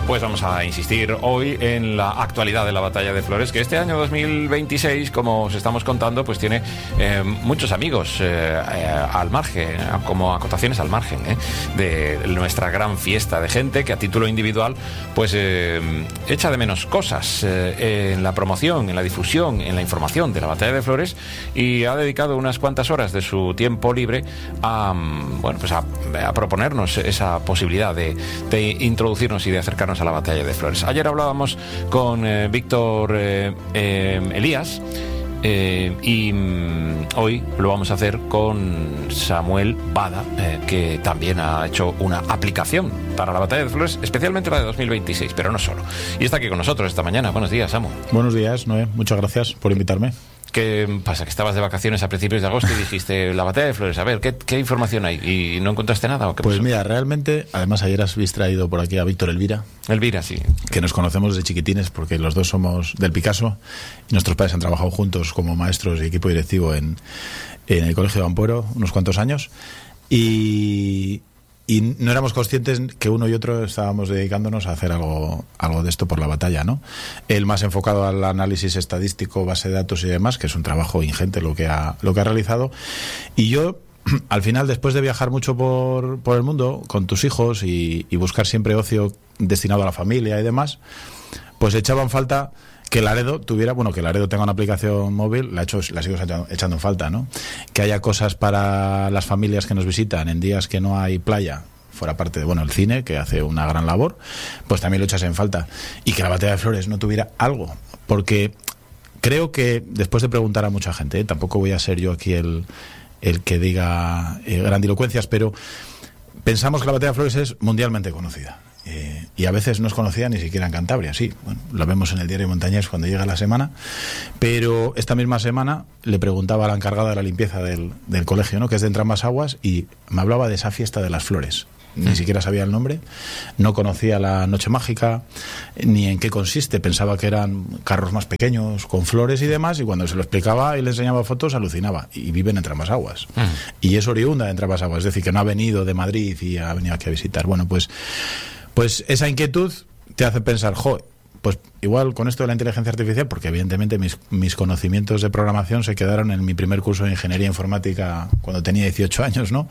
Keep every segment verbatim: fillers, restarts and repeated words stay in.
Pues vamos a insistir hoy en la actualidad de la Batalla de Flores, que este año dos mil veintiséis, como os estamos contando, pues tiene eh, muchos amigos eh, eh, al margen, eh, como acotaciones al margen eh, de nuestra gran fiesta, de gente que a título individual pues eh, echa de menos cosas eh, en la promoción, en la difusión, en la información de la Batalla de Flores, y ha dedicado unas cuantas horas de su tiempo libre a, bueno, pues a, a proponernos esa posibilidad de, de introducirnos y de acercarnos a la Batalla de Flores. Ayer hablábamos con eh, Víctor eh, eh, Elías eh, y mm, hoy lo vamos a hacer con Samuel Bada, eh, que también ha hecho una aplicación para la Batalla de Flores, especialmente la de dos mil veintiséis, pero no solo. Y está aquí con nosotros esta mañana. Buenos días, Samu. Buenos días, Noé. Muchas gracias por invitarme. ¿Qué pasa? Que estabas de vacaciones a principios de agosto y dijiste la Batalla de Flores, a ver, ¿qué, qué información hay? ¿Y no encontraste nada? ¿O qué pues pasó? Mira, realmente, además ayer has traído por aquí a Víctor Elvira. Elvira, sí. Que nos conocemos desde chiquitines porque los dos somos del Picasso y nuestros padres han trabajado juntos como maestros y equipo directivo en, en el Colegio de Ampuero unos cuantos años. Y... Y no éramos conscientes que uno y otro estábamos dedicándonos a hacer algo, algo de esto por la batalla, ¿no? Él más enfocado al análisis estadístico, base de datos y demás, que es un trabajo ingente lo que ha, lo que ha realizado. Y yo, al final, después de viajar mucho por, por el mundo con tus hijos y, y buscar siempre ocio destinado a la familia y demás, pues echaban falta que Laredo tuviera, bueno, que Laredo tenga una aplicación móvil, la, hecho, la sigo echando, echando en falta, ¿no? Que haya cosas para las familias que nos visitan en días que no hay playa, fuera parte de, bueno, el cine, que hace una gran labor, pues también lo echas en falta. Y que la Batalla de Flores no tuviera algo, porque creo que, después de preguntar a mucha gente, ¿eh? Tampoco voy a ser yo aquí el, el que diga eh, grandilocuencias, pero pensamos que la Batalla de Flores es mundialmente conocida. Eh, y a veces no es conocida ni siquiera en Cantabria, sí, bueno, lo vemos en el diario Montañés cuando llega la semana, pero esta misma semana le preguntaba a la encargada de la limpieza del, del colegio, ¿no?, que es de Entrambas Aguas, y me hablaba de esa fiesta de las flores. Ni mm. siquiera sabía el nombre, no conocía la Noche Mágica, ni en qué consiste, pensaba que eran carros más pequeños, con flores y demás, y cuando se lo explicaba y le enseñaba fotos, alucinaba. Y vive en Entrambas Aguas. Mm. Y es oriunda de Entrambas Aguas, es decir, que no ha venido de Madrid y ha venido aquí a visitar. Bueno, pues... Pues esa inquietud te hace pensar, jo, pues igual con esto de la inteligencia artificial, porque evidentemente mis, mis conocimientos de programación se quedaron en mi primer curso de ingeniería informática cuando tenía dieciocho años, ¿no?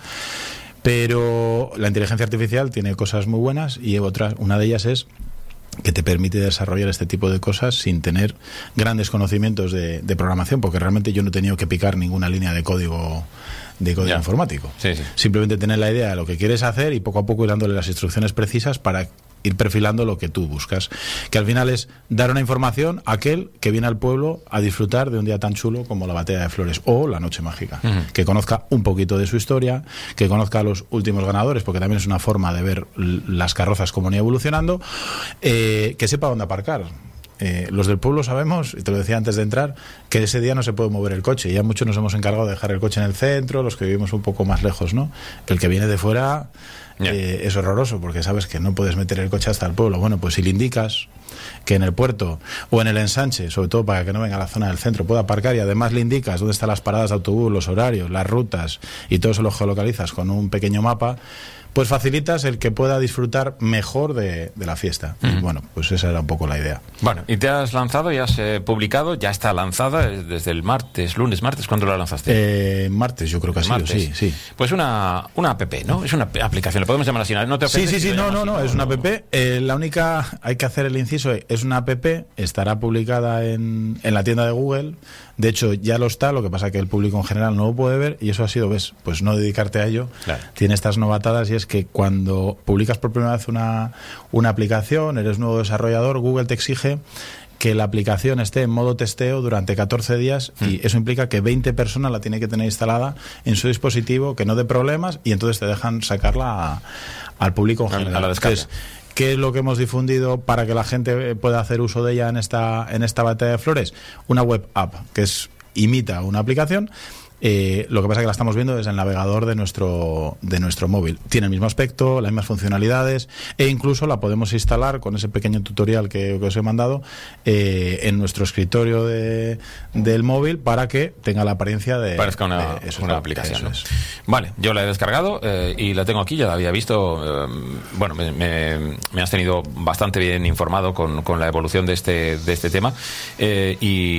Pero la inteligencia artificial tiene cosas muy buenas y otra, una de ellas es que te permite desarrollar este tipo de cosas sin tener grandes conocimientos de, de programación, porque realmente yo no he tenido que picar ninguna línea de código de código ya. informático. Sí, sí. Simplemente tener la idea de lo que quieres hacer y poco a poco ir dándole las instrucciones precisas para ir perfilando lo que tú buscas, que al final es dar una información a aquel que viene al pueblo a disfrutar de un día tan chulo como la Batalla de Flores o la Noche Mágica, uh-huh. que conozca un poquito de su historia, que conozca a los últimos ganadores, porque también es una forma de ver las carrozas cómo han ido evolucionando, eh, que sepa dónde aparcar. Eh, los del pueblo sabemos, y te lo decía antes de entrar, que ese día no se puede mover el coche. Ya muchos nos hemos encargado de dejar el coche en el centro, los que vivimos un poco más lejos, ¿no? El que viene de fuera yeah. eh, es horroroso, porque sabes que no puedes meter el coche hasta el pueblo. Bueno, pues si le indicas que en el puerto o en el ensanche, sobre todo para que no venga a la zona del centro, pueda aparcar, y además le indicas dónde están las paradas de autobús, los horarios, las rutas, y todo eso lo geolocalizas con un pequeño mapa, pues facilitas el que pueda disfrutar mejor de, de la fiesta. Uh-huh. Y bueno, pues esa era un poco la idea. Bueno, y te has lanzado, ya has eh, publicado, ya está lanzada desde el martes, lunes, martes, ¿cuándo la lanzaste? Eh, martes, yo creo que ha sido, sí, sí. Pues una, una app, ¿no? Es una aplicación, le podemos llamar así, ¿no te Sí, sí, sí, no, no, no, así, es una app. Eh, la única, hay que hacer el inciso, es una app, estará publicada en, en la tienda de Google. De hecho, ya lo está, lo que pasa que el público en general no lo puede ver, y eso ha sido, ves, pues no dedicarte a ello. Claro. Tiene estas novatadas, y es que cuando publicas por primera vez una, una aplicación, eres nuevo desarrollador, Google te exige que la aplicación esté en modo testeo durante catorce días, mm. y eso implica que veinte personas la tienen que tener instalada en su dispositivo, que no dé problemas, y entonces te dejan sacarla a, al público en general. A la descarga. Entonces, ¿qué es lo que hemos difundido para que la gente pueda hacer uso de ella en esta, en esta Batalla de Flores? Una web app que es, imita una aplicación, Eh, lo que pasa es que la estamos viendo desde el navegador de nuestro, de nuestro móvil. Tiene el mismo aspecto, las mismas funcionalidades, e incluso la podemos instalar con ese pequeño tutorial que, que os he mandado eh, en nuestro escritorio de, del móvil para que tenga la apariencia de... Parezca una, de eso, una ¿no? aplicación. Es. Vale, yo la he descargado eh, y la tengo aquí, ya la había visto. Eh, bueno, me, me, me has tenido bastante bien informado con, con la evolución de este, de este tema. Eh,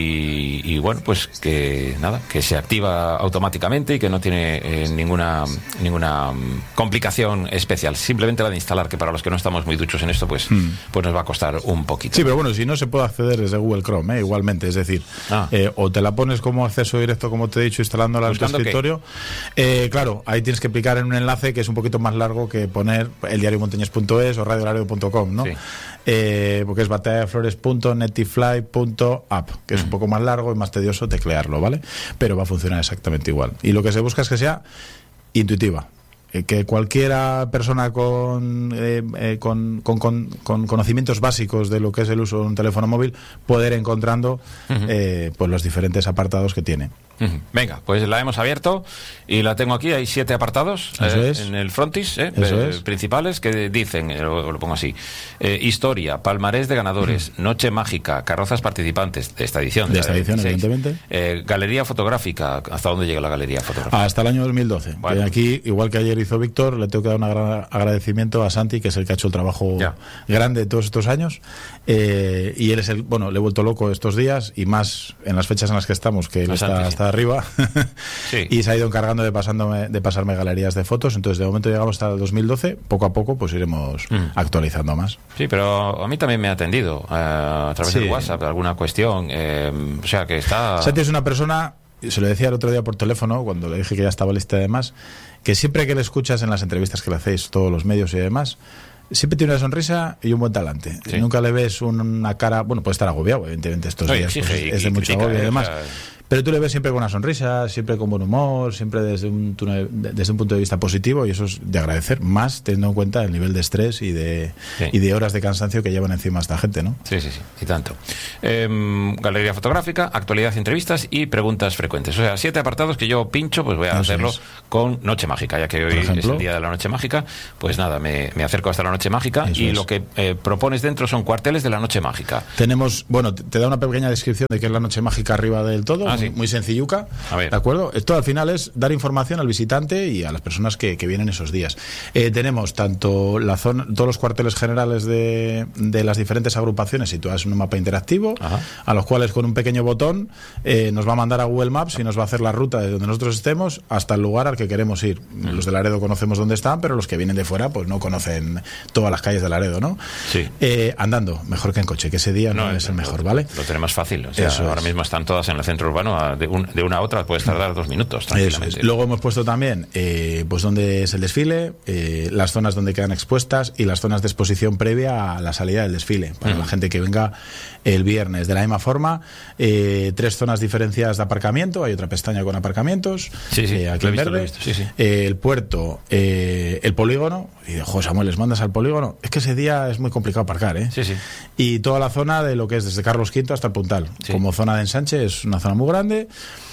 y, y bueno, pues que nada, que se activa automáticamente y que no tiene eh, ninguna ninguna complicación especial, simplemente la de instalar, que para los que no estamos muy duchos en esto, pues, mm. pues nos va a costar un poquito. Sí, pero bueno, si no, se puede acceder desde Google Chrome, ¿eh? Igualmente, es decir, ah. eh, o te la pones como acceso directo, como te he dicho, instalándola en tu escritorio. Eh, claro, ahí tienes que picar en un enlace que es un poquito más largo que poner eldiariomontañés punto es o radiolaredo punto com, ¿no? Sí. Eh, porque es batallaflores punto netifly punto app, que es mm. un poco más largo y más tedioso teclearlo, ¿vale? Pero va a funcionar exactamente igual. Y lo que se busca es que sea intuitiva, eh, que cualquiera persona con, eh, eh, con, con, con, con conocimientos básicos de lo que es el uso de un teléfono móvil pueda ir encontrando uh-huh. eh, pues los diferentes apartados que tiene. Uh-huh. Venga, pues la hemos abierto y la tengo aquí. Hay siete apartados eh, es. en el frontis eh, Eso eh, es. principales que dicen, eh, lo, lo pongo así: eh, historia, palmarés de ganadores, uh-huh. noche mágica, carrozas participantes de esta edición, de, de esta edición, evidentemente, eh, galería fotográfica. ¿Hasta dónde llega la galería fotográfica? Hasta el año dos mil doce. Bueno. Que aquí, igual que ayer hizo Víctor, le tengo que dar un gran agradecimiento a Santi, que es el que ha hecho el trabajo ya. grande de todos estos años, eh, y él es el, bueno, le he vuelto loco estos días y más en las fechas en las que estamos, que él está, Santi, sí. está arriba. Sí. Y se ha ido encargando de pasándome, de pasarme galerías de fotos. Entonces de momento llegamos hasta el dos mil doce. Poco a poco pues iremos mm. actualizando más. Sí, pero a mí también me ha atendido eh, a través sí. del WhatsApp alguna cuestión, eh, o sea que está... Santi es una persona, se lo decía el otro día por teléfono cuando le dije que ya estaba lista y demás, que siempre que le escuchas en las entrevistas que le hacéis todos los medios y demás, siempre tiene una sonrisa y un buen talante. Sí. Nunca le ves una cara... Bueno, puede estar agobiado, evidentemente, estos Oye, días sí, pues, sí, es de mucho critica, agobio y demás. O sea... Pero tú le ves siempre con una sonrisa, siempre con buen humor, siempre desde un, desde un punto de vista positivo, y eso es de agradecer, más teniendo en cuenta el nivel de estrés y de, sí. y de horas de cansancio que llevan encima esta gente, ¿no? Sí, sí, sí, y tanto. Eh, galería fotográfica, actualidad, entrevistas y preguntas frecuentes. O sea, siete apartados que yo pincho, pues voy a no hacerlo es. con Noche Mágica, ya que hoy es el día de la Noche Mágica. Pues nada, me, me acerco hasta la Noche Mágica eso y es. lo que eh, propones dentro son cuarteles de la Noche Mágica. Tenemos, bueno, te da una pequeña descripción de qué es la Noche Mágica arriba del todo, ah, muy, sí. muy sencilluca. A ver. ¿De acuerdo? Esto al final es dar información al visitante y a las personas que, que vienen esos días. Eh, tenemos tanto la zona, todos los cuarteles generales de, de las diferentes agrupaciones situadas en un mapa interactivo, Ajá. a los cuales con un pequeño botón eh, nos va a mandar a Google Maps y nos va a hacer la ruta de donde nosotros estemos hasta el lugar al que queremos ir. Mm. Los de Laredo conocemos dónde están, pero los que vienen de fuera pues no conocen todas las calles de Laredo, ¿no? Sí. Eh, andando, mejor que en coche, que ese día no, no es el mejor, ¿vale? Lo tenemos fácil. O sea, Eso ahora es. mismo están todas en el centro urbano a de, un, de una a otra puedes tardar dos minutos tranquilamente. Es. Luego hemos puesto también eh, pues dónde es el desfile, eh, las zonas donde quedan expuestas y las zonas de exposición previa a la salida del desfile para mm. la gente que venga el viernes. De la misma forma, eh, tres zonas diferenciadas de aparcamiento, hay otra pestaña con aparcamientos, sí, sí, eh, aquí en visto, verde, sí, sí. Eh, el puerto, eh, el polígono, y de jo, Samuel, ¿les mandas al polígono? Es que ese día es muy complicado aparcar, ¿eh? Sí, sí. Y toda la zona de lo que es desde Carlos quinto hasta el Puntal, sí. como zona de ensanche, es una zona muy grande.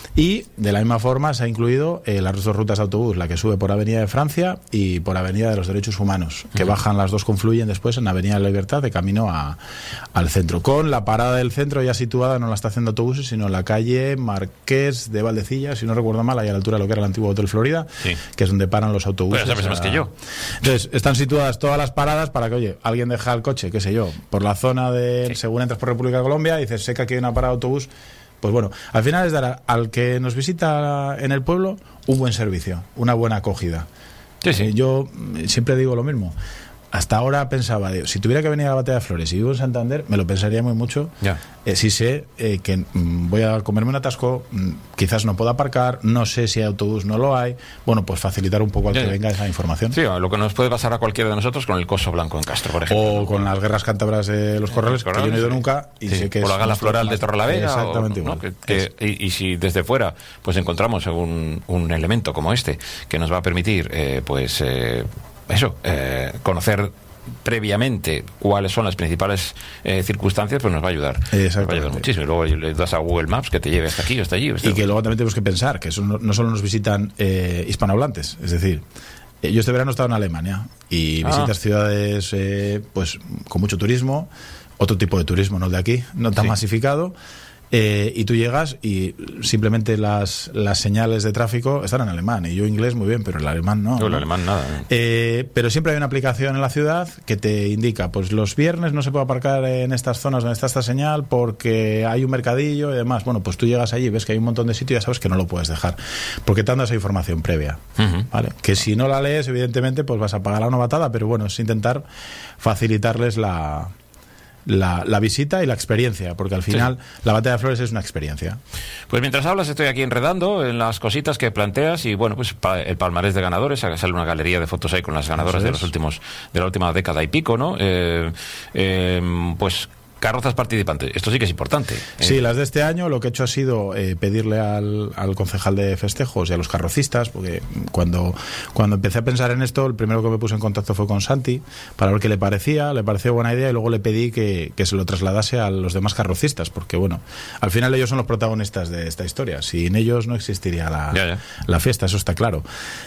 Y de la misma forma se ha incluido eh, las dos rutas de autobús, la que sube por Avenida de Francia y por Avenida de los Derechos Humanos, que uh-huh. bajan, las dos confluyen después en Avenida de la Libertad de camino a, al centro, con la parada del centro ya situada no en la estación de autobuses, sino en la calle Marqués de Valdecilla, si no recuerdo mal, ahí a la altura de lo que era el antiguo Hotel Florida, sí. que es donde paran los autobuses. Pues sabes más que yo. Entonces, están situadas todas las paradas para que, oye, alguien deja el coche, qué sé yo, por la zona de, sí. según entras por República de Colombia, y dices, sé que aquí hay una parada de autobús. Pues bueno, al final es dar al que nos visita en el pueblo un buen servicio, una buena acogida. Sí, sí. Eh, yo siempre digo lo mismo. Hasta ahora pensaba, digo, si tuviera que venir a la Batalla de Flores y vivo en Santander, me lo pensaría muy mucho. Ya. Eh, si sé eh, que mm, voy a comerme un atasco, mm, quizás no pueda aparcar, no sé si hay autobús, no lo hay. Bueno, pues facilitar un poco al ya, que ya. venga esa información. Sí, lo que nos puede pasar a cualquiera de nosotros con el Coso Blanco en Castro, por ejemplo. O con las guerras cántabras de los Corrales, que yo no he ido nunca. Y sí. sé que o la gala floral de Torrelavega. Exactamente o, igual. ¿no? que, que, y, y si desde fuera pues encontramos un, un elemento como este que nos va a permitir, eh, pues, eh, eso, eh, conocer previamente cuáles son las principales eh, circunstancias, pues nos va a ayudar. Nos va a ayudar muchísimo. Y luego le das a Google Maps que te lleve hasta aquí o hasta allí. O hasta y que luego también tenemos que pensar que eso no, no solo nos visitan eh, hispanohablantes, es decir, yo este verano he estado en Alemania y visitas ah. ciudades eh, pues con mucho turismo, otro tipo de turismo, no el de aquí, no tan sí. masificado. Eh, y tú llegas y simplemente las, las señales de tráfico están en alemán, y yo inglés muy bien, pero el alemán no. No, el ¿no? alemán nada. Eh, pero siempre hay una aplicación en la ciudad que te indica, pues los viernes no se puede aparcar en estas zonas donde está esta señal porque hay un mercadillo y demás. Bueno, pues tú llegas allí, ves que hay un montón de sitios y ya sabes que no lo puedes dejar, porque te dan esa información previa. Uh-huh. ¿Vale? Que si no la lees, evidentemente, pues vas a pagar la novatada, pero bueno, es intentar facilitarles la... La, la visita y la experiencia, porque al final sí. la Batalla de Flores es una experiencia. Pues mientras hablas estoy aquí enredando en las cositas que planteas y bueno, pues pa, el palmarés de ganadores, sale una galería de fotos ahí con las ganadoras de los últimos de la última década y pico, ¿no? Eh, eh, pues carrozas participantes, esto sí que es importante. Sí, eh. las de este año lo que he hecho ha sido eh, pedirle al, al concejal de festejos y a los carrocistas, porque cuando, cuando empecé a pensar en esto, el primero que me puse en contacto fue con Santi, para ver qué le parecía, le pareció buena idea, y luego le pedí que, que se lo trasladase a los demás carrocistas, porque bueno, al final ellos son los protagonistas de esta historia, sin ellos no existiría la, ya, ya. la fiesta, eso está claro.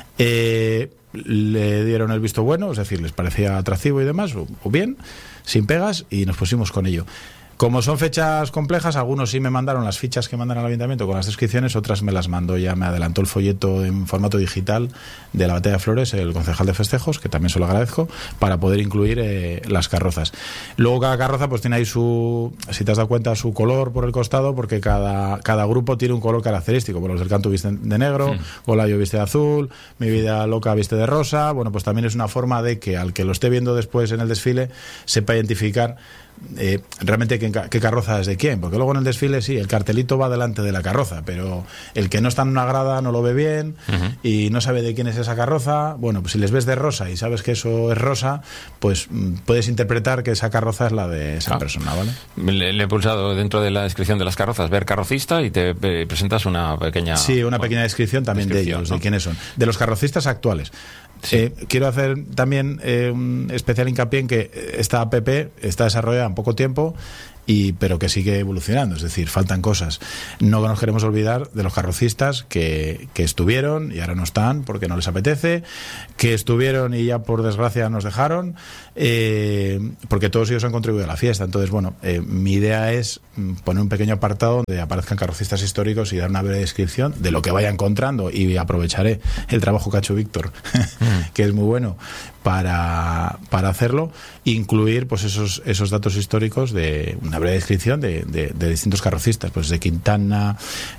Eh, le dieron el visto bueno, es decir, les parecía atractivo y demás, o, o bien, sin pegas, y nos pusimos con ello. Como son fechas complejas, algunos sí me mandaron las fichas que mandan al ayuntamiento con las descripciones, otras me las mandó, ya me adelantó el folleto en formato digital de la Batalla de Flores, el concejal de festejos, que también se lo agradezco, para poder incluir eh, las carrozas. Luego cada carroza pues tiene ahí su, si te has dado cuenta, su color por el costado, porque cada, cada grupo tiene un color característico. Bueno, los del canto visten de negro, Golayo viste de azul, Mi Vida Loca viste de rosa. Bueno, pues también es una forma de que al que lo esté viendo después en el desfile sepa identificar Eh, realmente qué, qué carroza es de quién, porque luego en el desfile sí, el cartelito va delante de la carroza, pero el que no está en una grada no lo ve bien uh-huh. y no sabe de quién es esa carroza. Bueno, pues si les ves de rosa y sabes que eso es rosa, pues puedes interpretar que esa carroza es la de esa ah. persona, ¿vale? Le, le he pulsado dentro de la descripción de las carrozas ver carrocista y te eh, presentas una pequeña... Sí, una bueno, pequeña descripción también descripción, de ellos, ¿no? De quiénes son, de los carrocistas actuales. Sí. Eh, quiero hacer también eh, un especial hincapié en que esta app está desarrollada en poco tiempo, y pero que sigue evolucionando, es decir, faltan cosas. No nos queremos olvidar de los carrocistas que, que estuvieron y ahora no están porque no les apetece, que estuvieron y ya por desgracia nos dejaron, eh, porque todos ellos han contribuido a la fiesta. Entonces, bueno, eh, mi idea es poner un pequeño apartado donde aparezcan carrocistas históricos y dar una breve descripción de lo que vaya encontrando, y aprovecharé el trabajo que ha hecho Víctor, mm. que es muy bueno, para, para hacerlo, incluir pues esos, esos datos históricos de una breve descripción de, de, de distintos carrocistas, pues de Quintana,